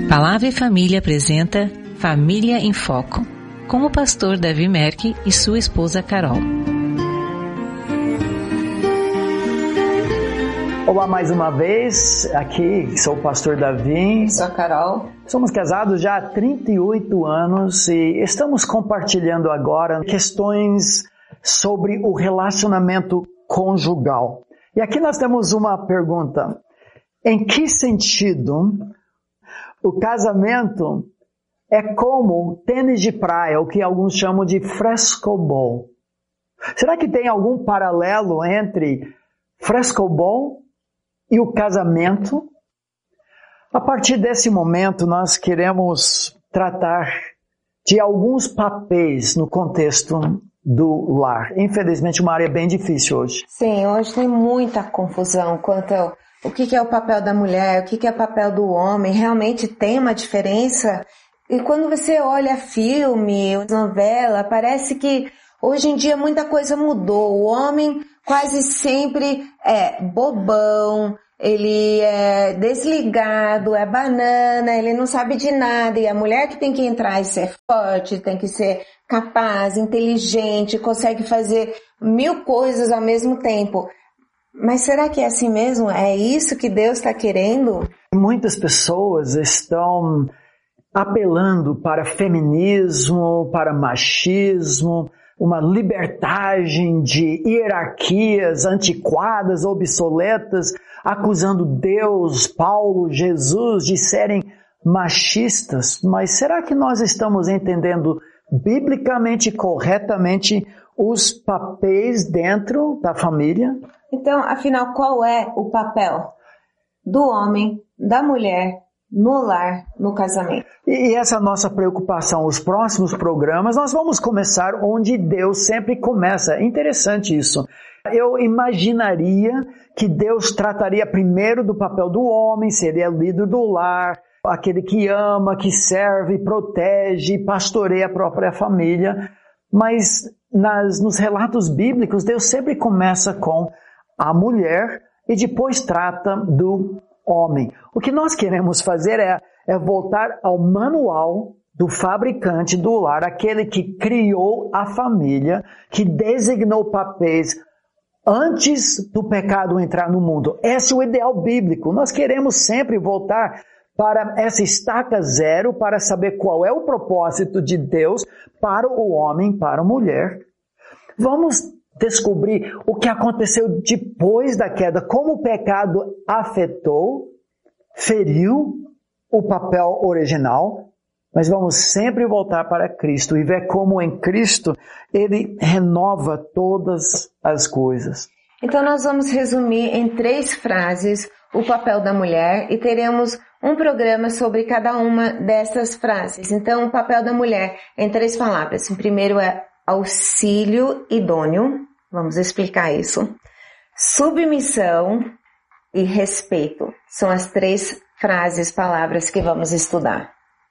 Palavra e Família apresenta Família em Foco, com o pastor Davi Merck e sua esposa Carol. Olá mais uma vez, aqui sou o pastor Davi. Sou a Carol. Somos casados já há 38 anos e estamos compartilhando agora questões sobre o relacionamento conjugal. E aqui nós temos uma pergunta: em que sentido o casamento é como tênis de praia, o que alguns chamam de frescobol? Será que tem algum paralelo entre frescobol e o casamento? A partir desse momento, nós queremos tratar de alguns papéis no contexto do lar. Infelizmente, uma área bem difícil hoje. Sim, hoje tem muita confusão quanto ao o que é o papel da mulher, o que é o papel do homem. Realmente tem uma diferença. E quando você olha filme, novela, parece que hoje em dia muita coisa mudou. O homem quase sempre é bobão, ele é desligado, é banana, ele não sabe de nada. E a mulher que tem que entrar e ser forte, tem que ser capaz, inteligente, consegue fazer 1000 coisas ao mesmo tempo. Mas será que é assim mesmo? É isso que Deus está querendo? Muitas pessoas estão apelando para feminismo, para machismo, uma libertagem de hierarquias antiquadas, obsoletas, acusando Deus, Paulo, Jesus de serem machistas. Mas será que nós estamos entendendo biblicamente corretamente os papéis dentro da família? Então, afinal, qual é o papel do homem, da mulher, no lar, no casamento? E essa é a nossa preocupação. Os próximos programas, nós vamos começar onde Deus sempre começa. É interessante isso. Eu imaginaria que Deus trataria primeiro do papel do homem, seria líder do lar, aquele que ama, que serve, protege, pastoreia a própria família. Mas nos relatos bíblicos, Deus sempre começa com a mulher e depois trata do homem. O que nós queremos fazer é voltar ao manual do fabricante do lar, aquele que criou a família, que designou papéis antes do pecado entrar no mundo. Esse é o ideal bíblico. Nós queremos sempre voltar para essa estaca zero, para saber qual é o propósito de Deus para o homem, para a mulher. Vamos descobrir o que aconteceu depois da queda, como o pecado afetou, feriu o papel original, mas vamos sempre voltar para Cristo e ver como em Cristo Ele renova todas as coisas. Então nós vamos resumir em 3 frases o papel da mulher e teremos um programa sobre cada uma dessas frases. Então o papel da mulher em 3 palavras. O primeiro é auxílio idôneo, vamos explicar isso. Submissão e respeito. São as 3 frases, palavras que vamos estudar.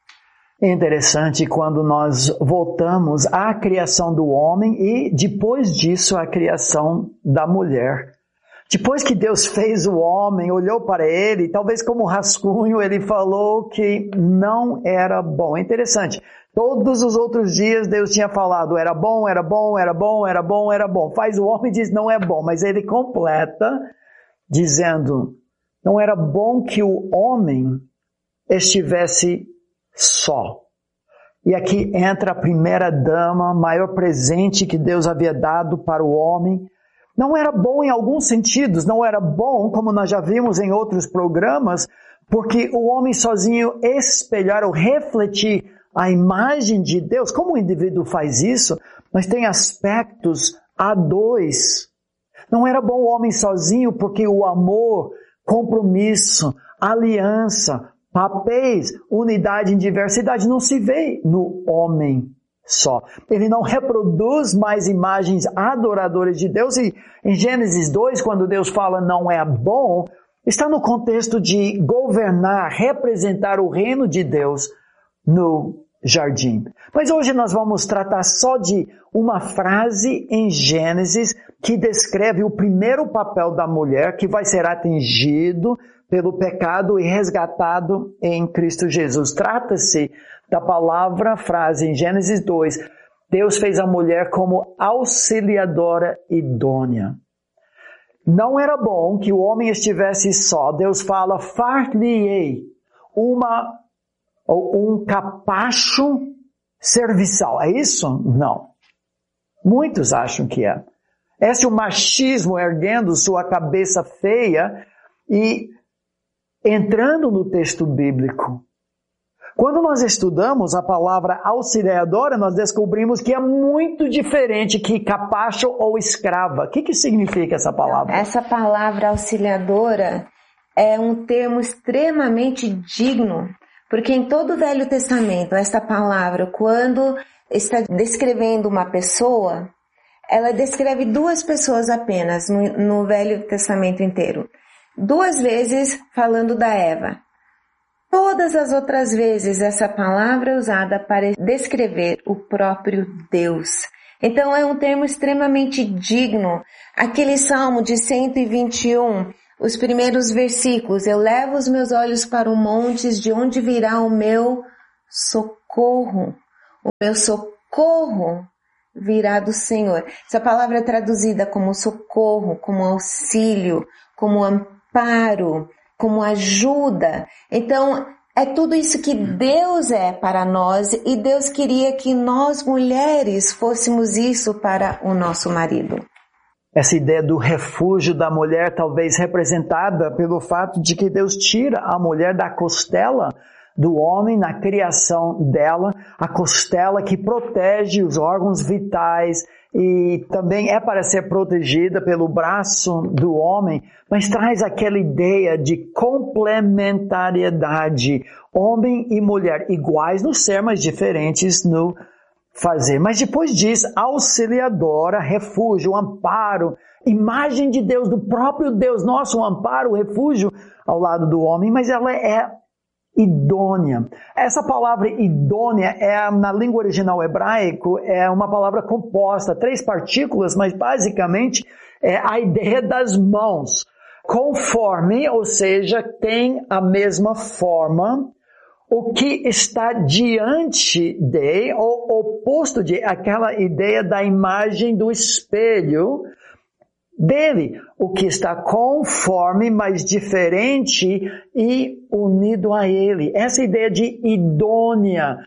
É interessante quando nós voltamos à criação do homem e depois disso à criação da mulher. Depois que Deus fez o homem, olhou para ele, talvez como rascunho, ele falou que não era bom. É interessante. Todos os outros dias Deus tinha falado, era bom, era bom, era bom, era bom, era bom. Faz o homem e diz, não é bom. Mas ele completa dizendo, não era bom que o homem estivesse só. E aqui entra a primeira dama, maior presente que Deus havia dado para o homem. Não era bom em alguns sentidos, não era bom, como nós já vimos em outros programas, porque o homem sozinho espelhar ou refletir a imagem de Deus, como o indivíduo faz isso, mas tem aspectos a 2. Não era bom o homem sozinho, porque o amor, compromisso, aliança, papéis, unidade em diversidade não se vê no homem só. Ele não reproduz mais imagens adoradoras de Deus. E em Gênesis 2, quando Deus fala não é bom, está no contexto de governar, representar o reino de Deus no jardim. Mas hoje nós vamos tratar só de uma frase em Gênesis que descreve o primeiro papel da mulher que vai ser atingido pelo pecado e resgatado em Cristo Jesus. Trata-se da frase em Gênesis 2, Deus fez a mulher como auxiliadora idônea. Não era bom que o homem estivesse só. Deus fala, far-lhe-ei um capacho serviçal. É isso? Não. Muitos acham que é. Esse é o machismo erguendo sua cabeça feia e entrando no texto bíblico. Quando nós estudamos a palavra auxiliadora, nós descobrimos que é muito diferente que capacho ou escrava. O que significa essa palavra? Essa palavra auxiliadora é um termo extremamente digno, porque em todo o Velho Testamento, essa palavra, quando está descrevendo uma pessoa, ela descreve duas pessoas apenas no Velho Testamento inteiro. 2 vezes falando da Eva. Todas as outras vezes essa palavra é usada para descrever o próprio Deus. Então é um termo extremamente digno. Aquele Salmo de 121, os primeiros versículos, eu levo os meus olhos para os montes, de onde virá o meu socorro. O meu socorro virá do Senhor. Essa palavra é traduzida como socorro, como auxílio, como amparo, como ajuda. Então, é tudo isso que Deus é para nós e Deus queria que nós mulheres fôssemos isso para o nosso marido. Essa ideia do refúgio da mulher talvez representada pelo fato de que Deus tira a mulher da costela do homem na criação dela, a costela que protege os órgãos vitais e também é para ser protegida pelo braço do homem, mas traz aquela ideia de complementariedade, homem e mulher iguais no ser, mas diferentes no fazer. Mas depois diz auxiliadora, refúgio, amparo, imagem de Deus, do próprio Deus, nosso amparo, refúgio ao lado do homem, mas ela é idônea. Essa palavra idônea na língua original hebraico é uma palavra composta, 3 partículas, mas basicamente é a ideia das mãos. Conforme, ou seja, tem a mesma forma, o que está diante de, ou oposto de, aquela ideia da imagem do espelho dele, o que está conforme, mas diferente e unido a ele. Essa ideia de idônea,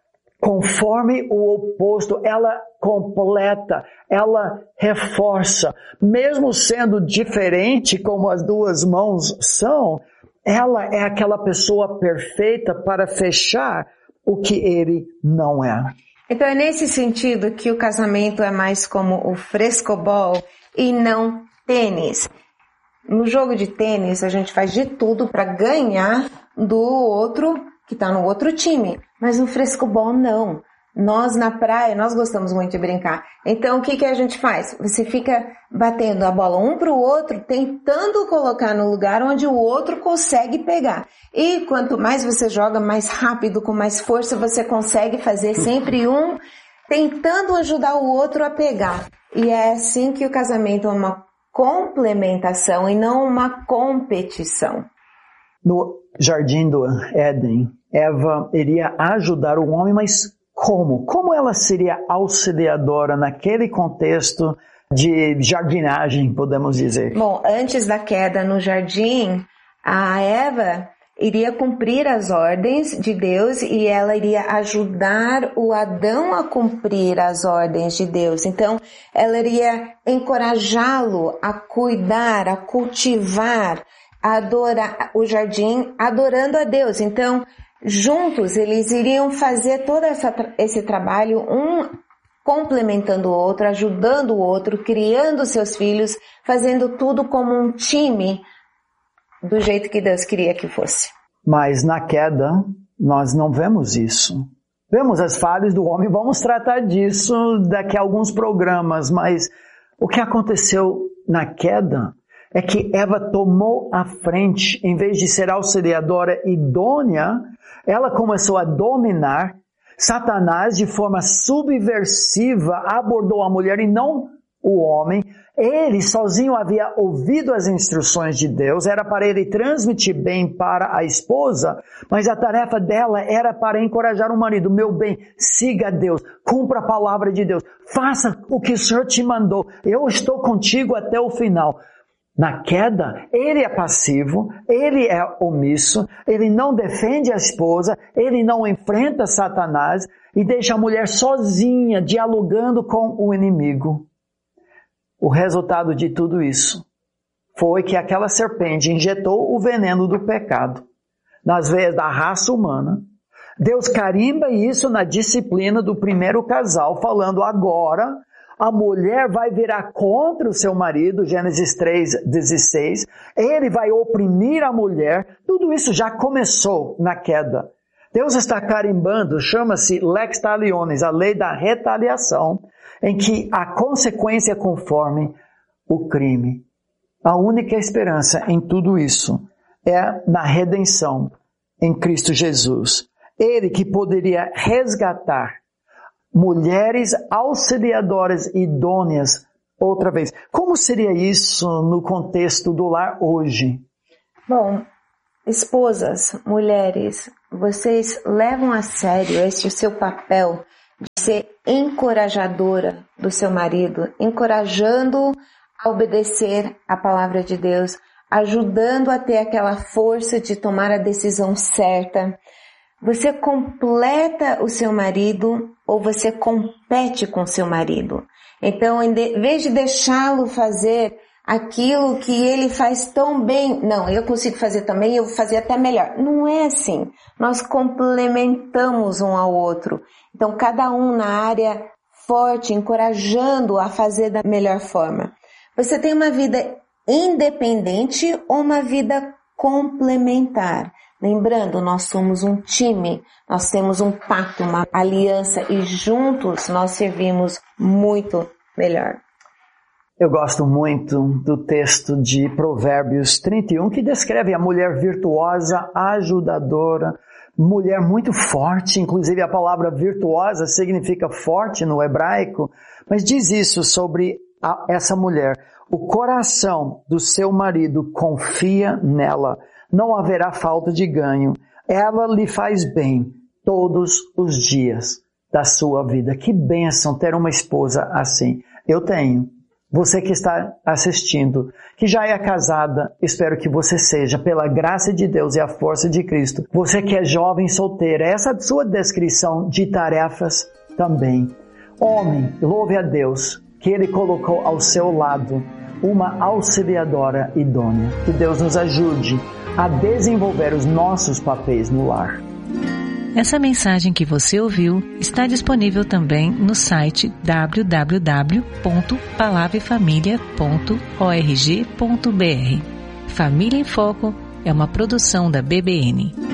conforme o oposto, ela completa, ela reforça. Mesmo sendo diferente como as duas mãos são, ela é aquela pessoa perfeita para fechar o que ele não é. Então é nesse sentido que o casamento é mais como o frescobol e não tênis. No jogo de tênis, a gente faz de tudo para ganhar do outro que está no outro time. Mas no frescobol, não. Nós, na praia, nós gostamos muito de brincar. Então, o que a gente faz? Você fica batendo a bola um para o outro, tentando colocar no lugar onde o outro consegue pegar. E quanto mais você joga, mais rápido, com mais força, você consegue fazer sempre um tentando ajudar o outro a pegar. E é assim que o casamento é uma complementação e não uma competição. No jardim do Éden, Eva iria ajudar o homem, mas como? Como ela seria auxiliadora naquele contexto de jardinagem, podemos dizer? Bom, antes da queda no jardim, a Eva iria cumprir as ordens de Deus e ela iria ajudar o Adão a cumprir as ordens de Deus. Então, ela iria encorajá-lo a cuidar, a cultivar, a adorar o jardim, adorando a Deus. Então, juntos, eles iriam fazer todo esse trabalho, um complementando o outro, ajudando o outro, criando seus filhos, fazendo tudo como um time, do jeito que Deus queria que fosse. Mas na queda, nós não vemos isso. Vemos as falhas do homem, vamos tratar disso daqui a alguns programas, mas o que aconteceu na queda é que Eva tomou a frente, em vez de ser auxiliadora idônea, ela começou a dominar. Satanás, de forma subversiva, abordou a mulher e não o homem. Ele sozinho havia ouvido as instruções de Deus, era para ele transmitir bem para a esposa, mas a tarefa dela era para encorajar o marido. Meu bem, siga a Deus, cumpra a palavra de Deus, faça o que o Senhor te mandou, eu estou contigo até o final. Na queda, ele é passivo, ele é omisso, ele não defende a esposa, ele não enfrenta Satanás e deixa a mulher sozinha, dialogando com o inimigo. O resultado de tudo isso foi que aquela serpente injetou o veneno do pecado nas veias da raça humana. Deus carimba isso na disciplina do primeiro casal, falando agora a mulher vai virar contra o seu marido, Gênesis 3:16. Ele vai oprimir a mulher. Tudo isso já começou na queda. Deus está carimbando, chama-se lex talionis, a lei da retaliação, em que a consequência conforme o crime. A única esperança em tudo isso é na redenção em Cristo Jesus. Ele que poderia resgatar mulheres auxiliadoras idôneas outra vez. Como seria isso no contexto do lar hoje? Bom, esposas, mulheres, vocês levam a sério esse seu papel de ser encorajadora do seu marido, encorajando a obedecer a palavra de Deus, ajudando a ter aquela força de tomar a decisão certa. Você completa o seu marido ou você compete com o seu marido? Então, em vez de deixá-lo fazer aquilo que ele faz tão bem, não, eu consigo fazer também, eu vou fazer até melhor. Não é assim. Nós complementamos um ao outro. Então, cada um na área forte, encorajando a fazer da melhor forma. Você tem uma vida independente ou uma vida complementar? Lembrando, nós somos um time, nós temos um pacto, uma aliança e juntos nós servimos muito melhor. Eu gosto muito do texto de Provérbios 31, que descreve a mulher virtuosa, ajudadora, mulher muito forte, inclusive a palavra virtuosa significa forte no hebraico, mas diz isso sobre essa mulher. O coração do seu marido confia nela, não haverá falta de ganho. Ela lhe faz bem todos os dias da sua vida. Que bênção ter uma esposa assim. Eu tenho. Você que está assistindo, que já é casada, espero que você seja, pela graça de Deus e a força de Cristo. Você que é jovem, solteira, essa é a sua descrição de tarefas também. Homem, louve a Deus que Ele colocou ao seu lado uma auxiliadora idônea. Que Deus nos ajude a desenvolver os nossos papéis no lar. Essa mensagem que você ouviu está disponível também no site www.palavrafamilia.org.br. Família em Foco é uma produção da BBN.